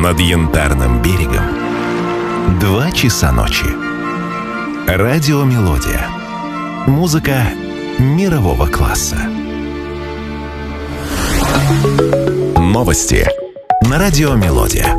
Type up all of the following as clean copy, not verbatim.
над Янтарным берегом 2 часа ночи. Радиомелодия. Музыка мирового класса. Новости на Радиомелодия.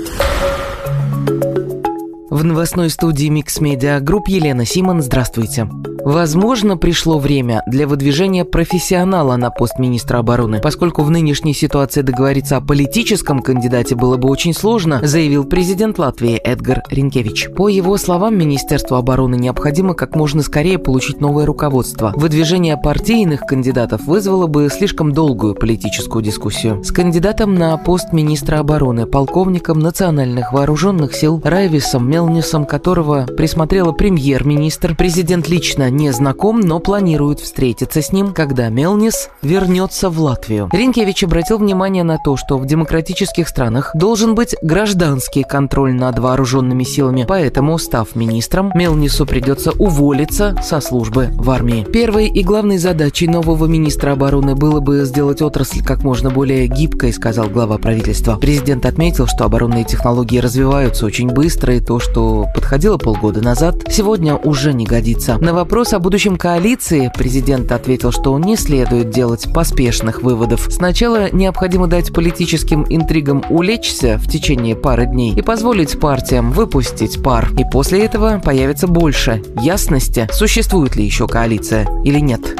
В новостной студии Mix Media Group Елена Симон. Здравствуйте. Возможно, пришло время для выдвижения профессионала на пост министра обороны. Поскольку в нынешней ситуации договориться о политическом кандидате было бы очень сложно, заявил президент Латвии Эдгар Ринкевич. По его словам, Министерству обороны необходимо как можно скорее получить новое руководство. Выдвижение партийных кандидатов вызвало бы слишком долгую политическую дискуссию. С кандидатом на пост министра обороны, полковником национальных вооруженных сил Райвисом Мелнисом, которого присмотрела премьер-министр, президент лично не знаком, но планирует встретиться с ним, когда Мелнис вернется в Латвию. Ринкевич обратил внимание на то, что в демократических странах должен быть гражданский контроль над вооруженными силами, поэтому, став министром, Мелнису придется уволиться со службы в армии. Первой и главной задачей нового министра обороны было бы сделать отрасль как можно более гибкой, сказал глава правительства. Президент отметил, что оборонные технологии развиваются очень быстро, и то, что подходило полгода назад, сегодня уже не годится. На вопрос о будущем коалиции президент ответил, что не следует делать поспешных выводов. Сначала необходимо дать политическим интригам улечься в течение пары дней и позволить партиям выпустить пар. И после этого появится больше ясности, существует ли еще коалиция или нет.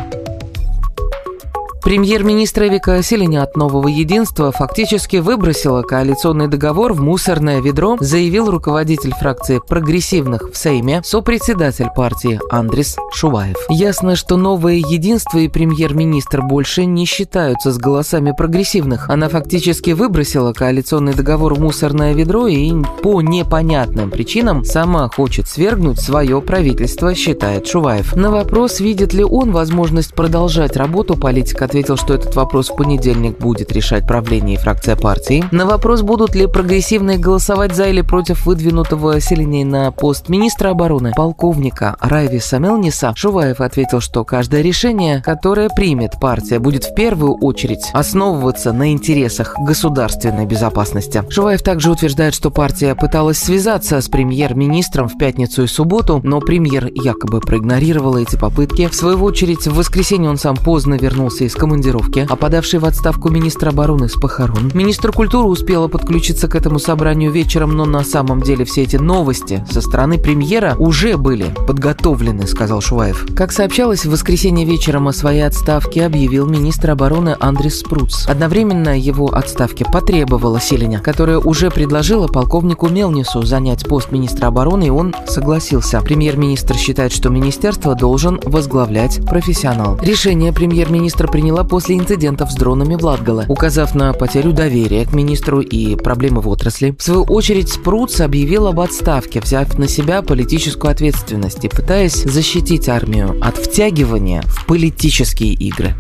Премьер-министр Эвика Селиня от «Нового единства» фактически выбросила коалиционный договор в мусорное ведро, заявил руководитель фракции прогрессивных в Сейме, сопредседатель партии Андрис Шуваев. Ясно, что «Новое единство» и премьер-министр больше не считаются с голосами прогрессивных. Она фактически выбросила коалиционный договор в мусорное ведро и по непонятным причинам сама хочет свергнуть свое правительство, считает Шуваев. На вопрос, видит ли он возможность продолжать работу, политик ответил, что этот вопрос в понедельник будет решать правление и фракция партии. На вопрос, будут ли прогрессивные голосовать за или против выдвинутого Селиней на пост министра обороны полковника Райвиса Мелниса, Шуваев ответил, что каждое решение, которое примет партия, будет в первую очередь основываться на интересах государственной безопасности. Шуваев также утверждает, что партия пыталась связаться с премьер-министром в пятницу и субботу, но премьер якобы проигнорировал эти попытки. В свою очередь, в воскресенье он сам поздно вернулся из командировки, а подавший в отставку министр обороны с похорон. Министр культуры успела подключиться к этому собранию вечером, но на самом деле все эти новости со стороны премьера уже были подготовлены, сказал Шуваев. Как сообщалось, в воскресенье вечером о своей отставке объявил министр обороны Андрис Спруц. Одновременно его отставки потребовала Селиня, которая уже предложила полковнику Мелнису занять пост министра обороны, и он согласился. Премьер-министр считает, что министерство должен возглавлять профессионал. Решение премьер-министр приняла после инцидентов с дронами в Латгале, указав на потерю доверия к министру и проблемы в отрасли. В свою очередь, Спруц объявил об отставке, взяв на себя политическую ответственность и пытаясь защитить армию от втягивания в политические игры.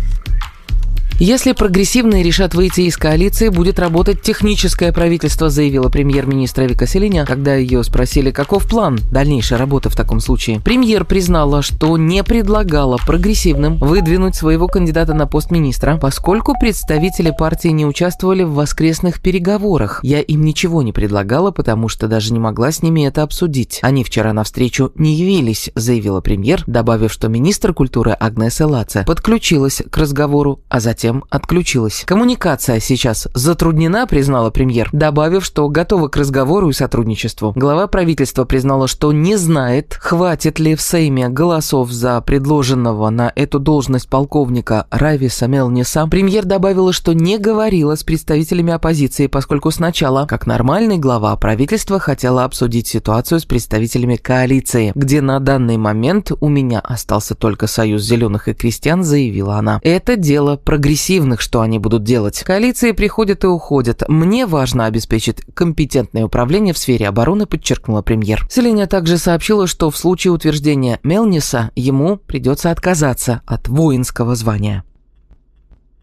Если прогрессивные решат выйти из коалиции, будет работать техническое правительство, заявила премьер-министр Эвика Селиня, когда ее спросили, каков план дальнейшей работы в таком случае. Премьер признала, что не предлагала прогрессивным выдвинуть своего кандидата на пост министра, поскольку представители партии не участвовали в воскресных переговорах. Я им ничего не предлагала, потому что даже не могла с ними это обсудить. Они вчера на встречу не явились, заявила премьер, добавив, что министр культуры Агнеса Лаце подключилась к разговору, а затем отключилась. Коммуникация сейчас затруднена, признала премьер, добавив, что готова к разговору и сотрудничеству. Глава правительства признала, что не знает, хватит ли в Сейме голосов за предложенного на эту должность полковника Райвиса Мелниса. Премьер добавила, что не говорила с представителями оппозиции, поскольку сначала, как нормальный глава правительства, хотела обсудить ситуацию с представителями коалиции, где на данный момент у меня остался только Союз зеленых и крестьян, заявила она. Это дело прогрессивных, что они будут делать. Коалиции приходят и уходят. Мне важно обеспечить компетентное управление в сфере обороны, подчеркнула премьер. Селиня также сообщила, что в случае утверждения Мелниса ему придется отказаться от воинского звания.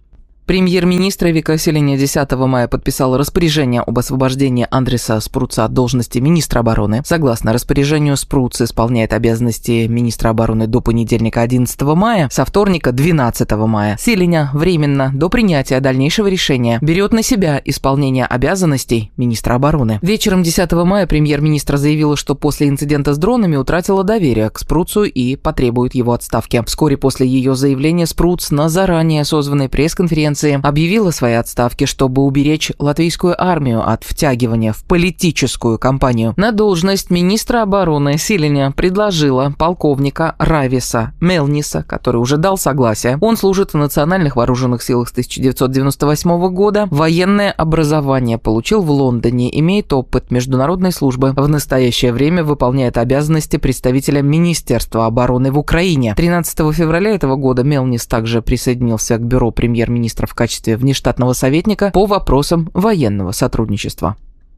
Премьер-министр Эвика Селиня 10 мая подписал распоряжение об освобождении Андриса Спруца от должности министра обороны. Согласно распоряжению, Спруц исполняет обязанности министра обороны до понедельника 11 мая, со вторника 12 мая. Селиня временно, до принятия дальнейшего решения, берет на себя исполнение обязанностей министра обороны. Вечером 10 мая премьер-министр заявила, что после инцидента с дронами утратила доверие к Спруцу и потребует его отставки. Вскоре после ее заявления Спруц на заранее созванной пресс-конференции объявила свои отставки, чтобы уберечь латвийскую армию от втягивания в политическую кампанию. На должность министра обороны Селиня предложила полковника Рависа Мелниса, который уже дал согласие. Он служит в Национальных вооруженных силах с 1998 года, военное образование получил в Лондоне, имеет опыт международной службы. В настоящее время выполняет обязанности представителя Министерства обороны в Украине. 13 февраля этого года Мелнис также присоединился к бюро премьер-министра в качестве внештатного советника по вопросам военного сотрудничества.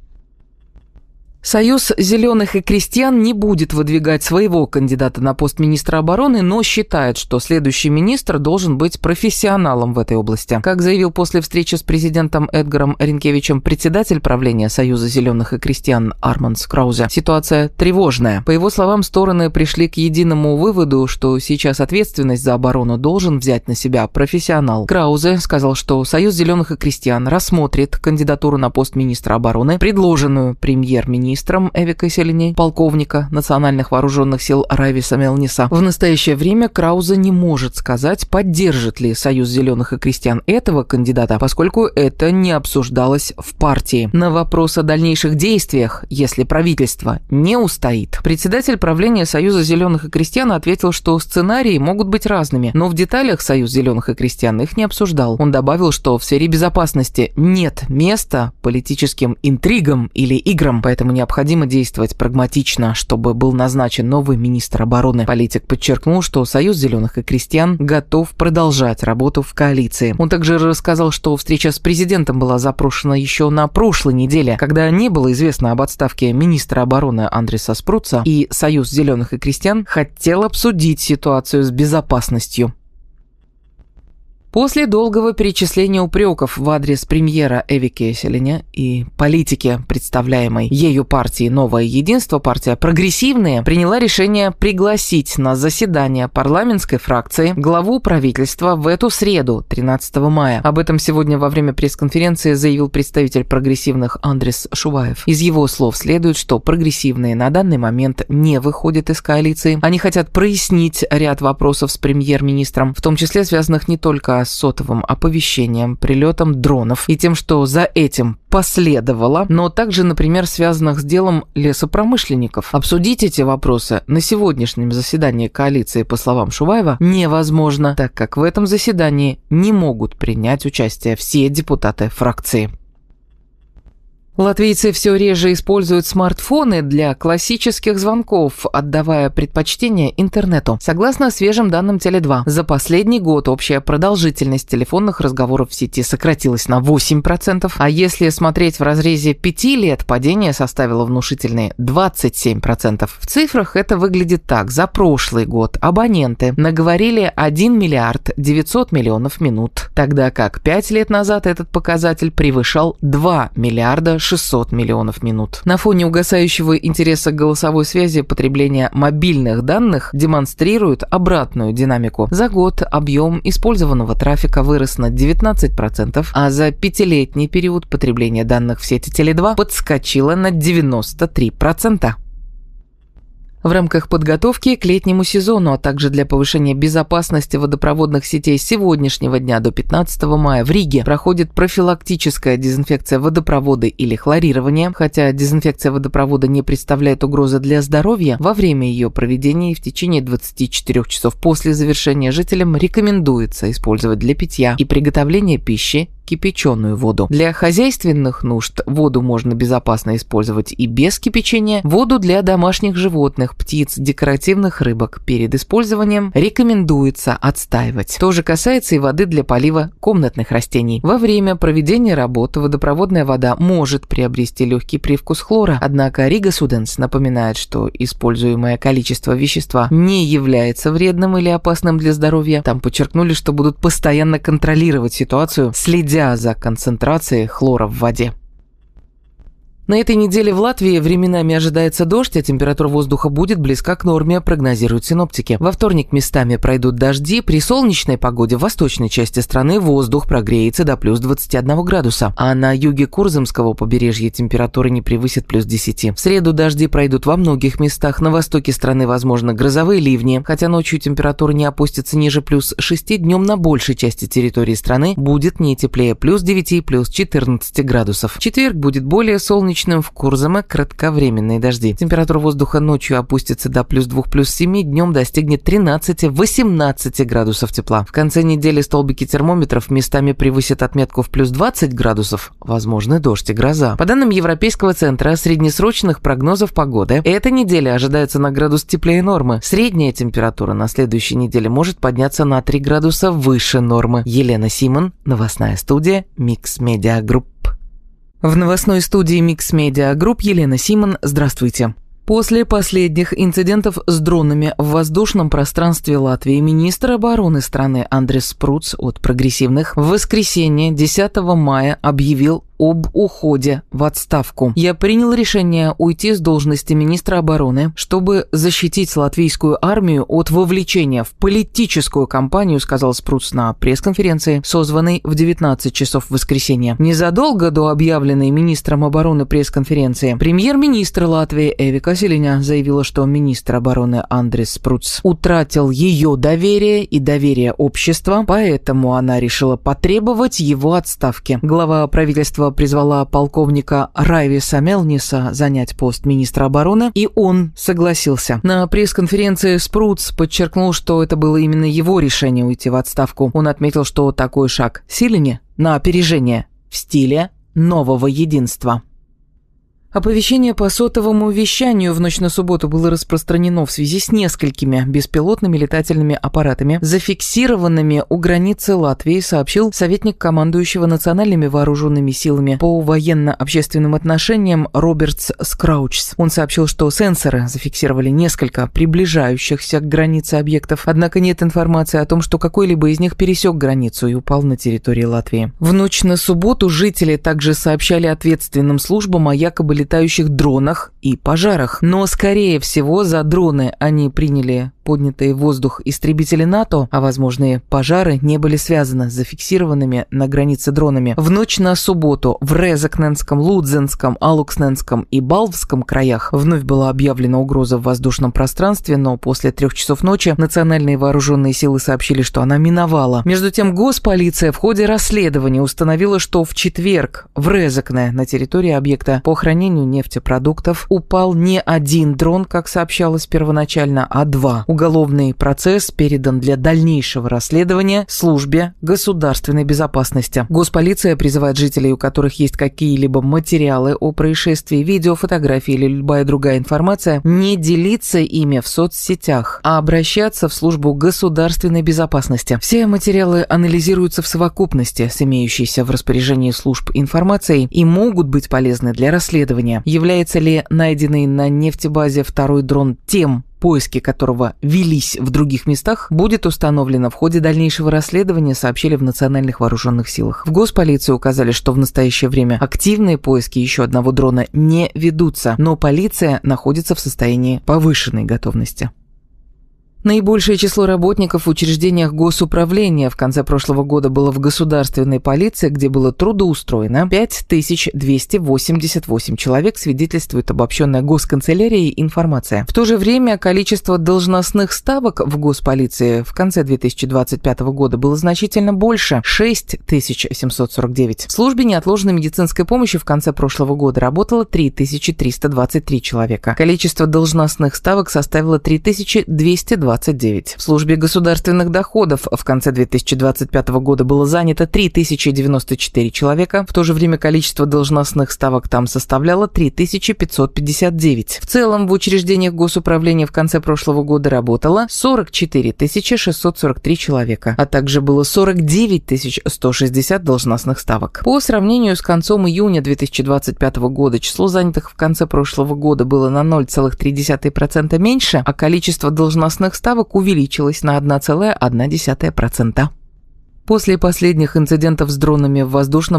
Союз зеленых и крестьян не будет выдвигать своего кандидата на пост министра обороны, но считает, что следующий министр должен быть профессионалом в этой области. Как заявил после встречи с президентом Эдгаром Ринкевичем председатель правления Союза зеленых и крестьян Армандс Краузе, ситуация тревожная. По его словам, стороны пришли к единому выводу, что сейчас ответственность за оборону должен взять на себя профессионал. Краузе сказал, что Союз зеленых и крестьян рассмотрит кандидатуру на пост министра обороны, предложенную премьер-министром Эвикой Селиней, полковника Национальных вооруженных сил Рависа Мелниса. В настоящее время Краузе не может сказать, поддержит ли Союз зеленых и крестьян этого кандидата, поскольку это не обсуждалось в партии. На вопрос о дальнейших действиях, если правительство не устоит, председатель правления Союза зеленых и крестьян ответил, что сценарии могут быть разными, но в деталях Союз зеленых и крестьян их не обсуждал. Он добавил, что в сфере безопасности нет места политическим интригам или играм, поэтому необходимо действовать прагматично, чтобы был назначен новый министр обороны. Политик подчеркнул, что Союз зеленых и крестьян готов продолжать работу в коалиции. Он также рассказал, что встреча с президентом была запрошена еще на прошлой неделе, когда не было известно об отставке министра обороны Андриса Спруца, и Союз зеленых и крестьян хотел обсудить ситуацию с безопасностью. После долгого перечисления упреков в адрес премьера Эвики Селиня и политики, представляемой ею партии «Новое единство», партия «Прогрессивные», приняла решение пригласить на заседание парламентской фракции главу правительства в эту среду, 13 мая. Об этом сегодня во время пресс-конференции заявил представитель прогрессивных Андрис Шуваев. Из его слов следует, что прогрессивные на данный момент не выходят из коалиции. Они хотят прояснить ряд вопросов с премьер-министром, в том числе связанных не только с сотовым оповещением, прилетом дронов и тем, что за этим последовало, но также, например, связанных с делом лесопромышленников. Обсудить эти вопросы на сегодняшнем заседании коалиции, по словам Шуваева, невозможно, так как в этом заседании не могут принять участие все депутаты фракции. Латвийцы все реже используют смартфоны для классических звонков, отдавая предпочтение интернету. Согласно свежим данным Теле2, за последний год общая продолжительность телефонных разговоров в сети сократилась на 8%, а если смотреть в разрезе 5 лет, падение составило внушительные 27%. В цифрах это выглядит так. За прошлый год абоненты наговорили 1 миллиард 900 миллионов минут, тогда как 5 лет назад этот показатель превышал 2 миллиарда 600 миллионов минут. На фоне угасающего интереса к голосовой связи потребление мобильных данных демонстрирует обратную динамику. За год объем использованного трафика вырос на 19%, а за 5-летний период потребление данных в сети Теле2 подскочило на 93%. В рамках подготовки к летнему сезону, а также для повышения безопасности водопроводных сетей с сегодняшнего дня до 15 мая в Риге проходит профилактическая дезинфекция водопровода или хлорирование. Хотя дезинфекция водопровода не представляет угрозы для здоровья, во время ее проведения и в течение 24 часов после завершения жителям рекомендуется использовать для питья и приготовления пищи кипяченую воду. Для хозяйственных нужд воду можно безопасно использовать и без кипячения. Воду для домашних животных, птиц, декоративных рыбок перед использованием рекомендуется отстаивать. То же касается и воды для полива комнатных растений. Во время проведения работ водопроводная вода может приобрести легкий привкус хлора, однако Рига Суденс напоминает, что используемое количество вещества не является вредным или опасным для здоровья. Там подчеркнули, что будут постоянно контролировать ситуацию, следя за концентрацией хлора в воде. На этой неделе в Латвии временами ожидается дождь, а температура воздуха будет близка к норме, прогнозируют синоптики. Во вторник местами пройдут дожди, при солнечной погоде в восточной части страны воздух прогреется до плюс 21 градуса, а на юге Курзамского побережья температура не превысит плюс 10. В среду дожди пройдут во многих местах, на востоке страны возможны грозовые ливни, хотя ночью температура не опустится ниже плюс 6, днем на большей части территории страны будет не теплее плюс 9, плюс 14 градусов. В четверг будет более солнечный, в Курзаме кратковременные дожди. Температура воздуха ночью опустится до плюс 2, плюс 7, днем достигнет 13-18 градусов тепла. В конце недели столбики термометров местами превысят отметку в плюс 20 градусов. Возможны дождь и гроза. По данным Европейского центра среднесрочных прогнозов погоды, эта неделя ожидается на градус теплее нормы. Средняя температура на следующей неделе может подняться на 3 градуса выше нормы. Елена Симон, новостная студия Mix Media Group. В новостной студии Mix Media Group Елена Симон. Здравствуйте. После последних инцидентов с дронами в воздушном пространстве Латвии министр обороны страны Андрис Спруц от прогрессивных в воскресенье 10 мая объявил об уходе в отставку. «Я принял решение уйти с должности министра обороны, чтобы защитить латвийскую армию от вовлечения в политическую кампанию», сказал Спруц на пресс-конференции, созванной в 19 часов в воскресенье. Незадолго до объявленной министром обороны пресс-конференции премьер-министр Латвии Эвика Силиня заявила, что министр обороны Андрис Спруц утратил ее доверие и доверие общества, поэтому она решила потребовать его отставки. Глава правительства призвала полковника Райвиса Мелниса занять пост министра обороны, и он согласился. На пресс-конференции Спруц подчеркнул, что это было именно его решение уйти в отставку. Он отметил, что такой шаг Силине на опережение в стиле нового единства. Оповещение по сотовому вещанию в ночь на субботу было распространено в связи с несколькими беспилотными летательными аппаратами, зафиксированными у границы Латвии, сообщил советник командующего национальными вооруженными силами по военно-общественным отношениям Робертс Скраучс. Он сообщил, что сенсоры зафиксировали несколько приближающихся к границе объектов, однако нет информации о том, что какой-либо из них пересек границу и упал на территории Латвии. В ночь на субботу жители также сообщали ответственным службам о якобы летающих дронах и пожарах. Но, скорее всего, за дроны они приняли поднятые в воздух истребители НАТО, а возможные пожары не были связаны с зафиксированными на границе дронами. В ночь на субботу в Резекненском, Лудзенском, Алуксненском и Балвском краях вновь была объявлена угроза в воздушном пространстве, но после 3 часов ночи национальные вооруженные силы сообщили, что она миновала. Между тем, госполиция в ходе расследования установила, что в четверг в Резекне на территории объекта по хранению нефтепродуктов упал не один дрон, как сообщалось первоначально, а 2. Уголовный процесс передан для дальнейшего расследования службе государственной безопасности. Госполиция призывает жителей, у которых есть какие-либо материалы о происшествии, видео, фотографии или любая другая информация, не делиться ими в соцсетях, а обращаться в службу государственной безопасности. Все материалы анализируются в совокупности с имеющейся в распоряжении служб информацией и могут быть полезны для расследования. Является ли найденный на нефтебазе второй дрон тем, поиски которого велись в других местах, будет установлено в ходе дальнейшего расследования, сообщили в Национальных вооруженных силах. В госполиции указали, что в настоящее время активные поиски еще одного дрона не ведутся, но полиция находится в состоянии повышенной готовности. Наибольшее число работников в учреждениях госуправления в конце прошлого года было в государственной полиции, где было трудоустроено 5288 человек, свидетельствует обобщенная госканцелярией информация. В то же время количество должностных ставок в госполиции в конце 2025 года было значительно больше – 6749. В службе неотложной медицинской помощи в конце прошлого года работало 3323 человека. Количество должностных ставок составило 3220 29. В службе государственных доходов в конце 2025 года было занято 3094 человека, в то же время количество должностных ставок там составляло 3559. В целом в учреждениях госуправления в конце прошлого года работало 44 643 человека, а также было 49 160 должностных ставок. По сравнению с концом июня 2025 года число занятых в конце прошлого года было на 0,3% меньше, а количество должностных ставок увеличилось на 1,1%. После последних инцидентов с дронами в воздушном